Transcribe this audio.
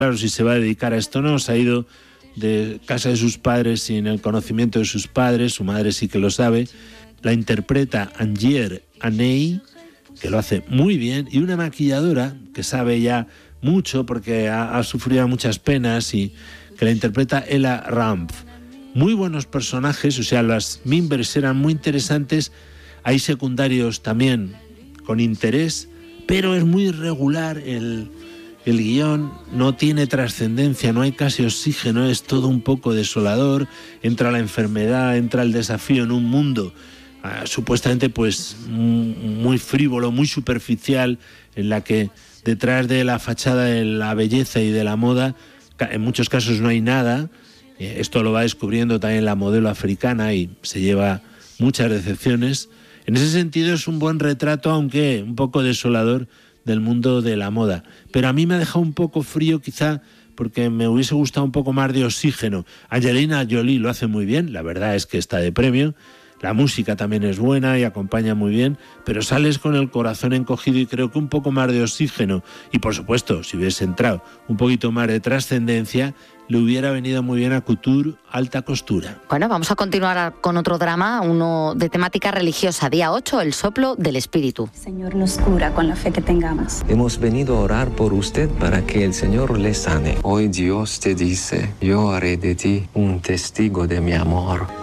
Claro, si se va a dedicar a esto, no, se ha ido de casa de sus padres sin el conocimiento de sus padres, su madre sí que lo sabe. La interpreta Angier Aney, que lo hace muy bien, y una maquilladora que sabe ya mucho porque ha sufrido muchas penas y que la interpreta Ella Ramph. Muy buenos personajes, o sea, las mimbres eran muy interesantes, hay secundarios también con interés, pero es muy irregular el guión, no tiene trascendencia, no hay casi oxígeno, es todo un poco desolador, entra la enfermedad, entra el desafío en un mundo supuestamente pues muy frívolo, muy superficial, en la que detrás de la fachada de la belleza y de la moda, en muchos casos no hay nada. Esto lo va descubriendo también la modelo africana y se lleva muchas decepciones. En ese sentido es un buen retrato, aunque un poco desolador, del mundo de la moda. Pero a mí me ha dejado un poco frío, quizá porque me hubiese gustado un poco más de oxígeno. Angelina Jolie lo hace muy bien, la verdad es que está de premio. La música también es buena y acompaña muy bien, pero sales con el corazón encogido y creo que un poco más de oxígeno. Y por supuesto, si hubiese entrado un poquito más de trascendencia, le hubiera venido muy bien a Couture Alta Costura. Bueno, vamos a continuar con otro drama, uno de temática religiosa. Día 8, el soplo del Espíritu. Señor nos cura con la fe que tengamos. Hemos venido a orar por usted para que el Señor le sane. Hoy Dios te dice, yo haré de ti un testigo de mi amor.